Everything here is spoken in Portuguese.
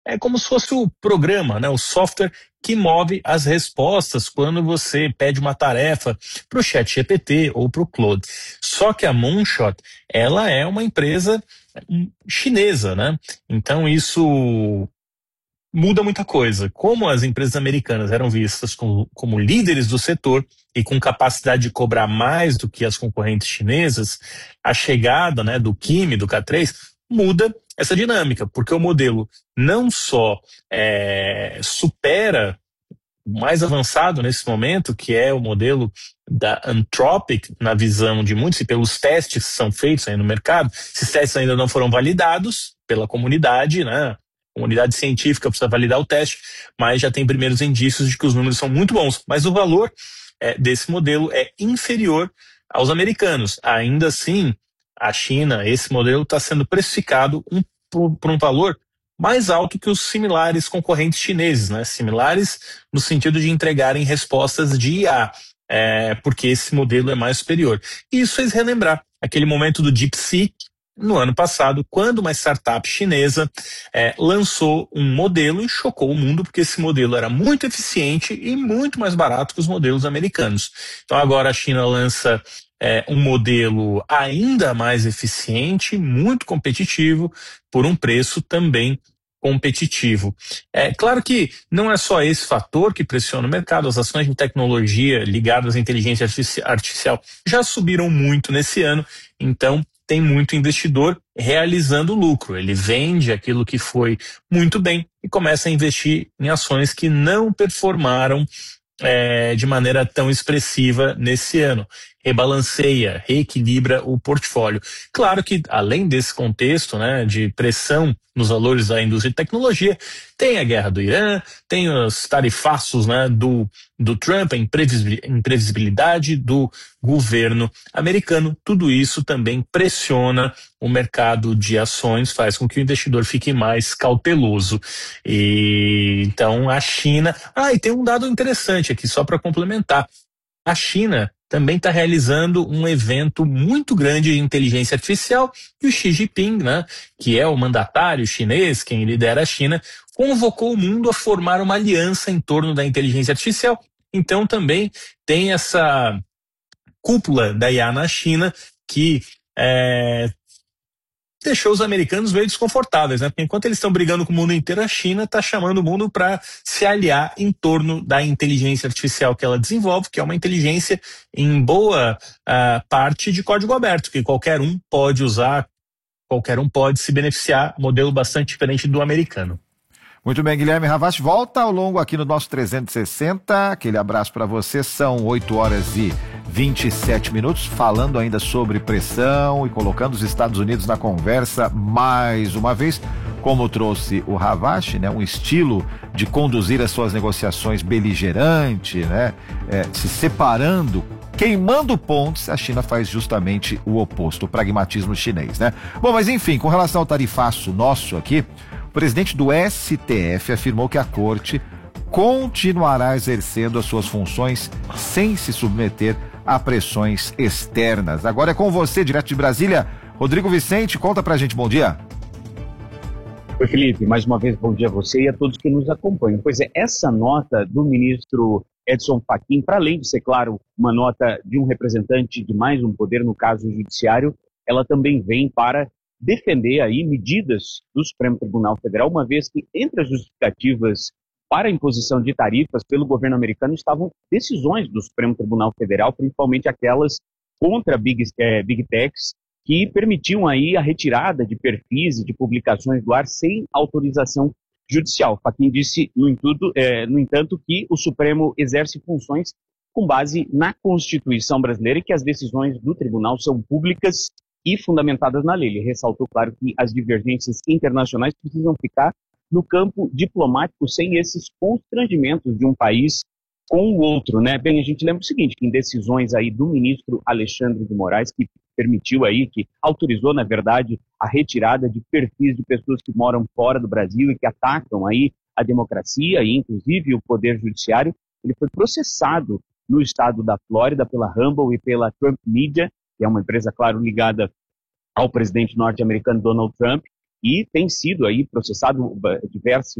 é como se fosse o programa, né, o software que move as respostas quando você pede uma tarefa para o ChatGPT ou para o Claude. Só que a Moonshot, ela é uma empresa chinesa, né? Então isso muda muita coisa. Como as empresas americanas eram vistas como líderes do setor e com capacidade de cobrar mais do que as concorrentes chinesas, a chegada, né, do Kimi, do K3, muda essa dinâmica, porque o modelo não só supera o mais avançado nesse momento, que é o modelo da Anthropic, na visão de muitos, e pelos testes que são feitos aí no mercado. Esses testes ainda não foram validados pela comunidade, né? A comunidade científica precisa validar o teste, mas já tem primeiros indícios de que os números são muito bons. Mas o valor desse modelo é inferior aos americanos. Ainda assim, a China, esse modelo está sendo precificado por um valor mais alto que os similares concorrentes chineses, né? Similares no sentido de entregarem respostas de IA, porque esse modelo é mais superior. E isso fez relembrar aquele momento do DeepSeek, no ano passado, quando uma startup chinesa lançou um modelo e chocou o mundo, porque esse modelo era muito eficiente e muito mais barato que os modelos americanos. Então agora a China lança um modelo ainda mais eficiente, muito competitivo, por um preço também competitivo. É claro que não é só esse fator que pressiona o mercado, as ações de tecnologia ligadas à inteligência artificial já subiram muito nesse ano, então tem muito investidor realizando lucro. Ele vende aquilo que foi muito bem e começa a investir em ações que não performaram de maneira tão expressiva nesse ano. Rebalanceia, reequilibra o portfólio. Claro que, além desse contexto, né, de pressão nos valores da indústria de tecnologia, tem a guerra do Irã, tem os tarifaços, né, do Trump, a imprevisibilidade do governo americano. Tudo isso também pressiona o mercado de ações, faz com que o investidor fique mais cauteloso. E então a China. E tem um dado interessante aqui, só para complementar. A China também está realizando um evento muito grande de inteligência artificial e o Xi Jinping, né, que é o mandatário chinês, quem lidera a China, convocou o mundo a formar uma aliança em torno da inteligência artificial. Então também tem essa cúpula da IA na China que deixou os americanos meio desconfortáveis, né? Porque enquanto eles estão brigando com o mundo inteiro, a China está chamando o mundo para se aliar em torno da inteligência artificial que ela desenvolve, que é uma inteligência em boa parte de código aberto, que qualquer um pode usar, qualquer um pode se beneficiar, modelo bastante diferente do americano. Muito bem, Guilherme Havas, volta ao longo aqui no nosso 360, aquele abraço para você, são 8h27, falando ainda sobre pressão e colocando os Estados Unidos na conversa mais uma vez, como trouxe o Havas, né, um estilo de conduzir as suas negociações beligerante, né, se separando, queimando pontes. A China faz justamente o oposto, o pragmatismo chinês, né? Bom, mas enfim, com relação ao tarifaço nosso aqui, o presidente do STF afirmou que a corte continuará exercendo as suas funções sem se submeter a pressões externas. Agora é com você, direto de Brasília, Rodrigo Vicente, conta pra gente, bom dia. Oi, Felipe, mais uma vez bom dia a você e a todos que nos acompanham. Pois é, essa nota do ministro Edson Fachin, para além de ser, claro, uma nota de um representante de mais um poder, no caso judiciário, ela também vem para defender aí medidas do Supremo Tribunal Federal, uma vez que entre as justificativas para a imposição de tarifas pelo governo americano estavam decisões do Supremo Tribunal Federal, principalmente aquelas contra Big Techs, que permitiam aí a retirada de perfis e de publicações do ar sem autorização judicial. Fachin disse, no entanto, que o Supremo exerce funções com base na Constituição brasileira e que as decisões do tribunal são públicas e fundamentadas na lei. Ele ressaltou, claro, que as divergências internacionais precisam ficar no campo diplomático sem esses constrangimentos de um país com o outro, né? Bem, a gente lembra o seguinte, que em decisões aí do ministro Alexandre de Moraes, que permitiu aí, que autorizou, na verdade, a retirada de perfis de pessoas que moram fora do Brasil e que atacam aí a democracia e, inclusive, o poder judiciário, ele foi processado no estado da Flórida pela Rumble e pela Trump Media, que é uma empresa, claro, ligada ao presidente norte-americano Donald Trump, e tem sido aí processado diversos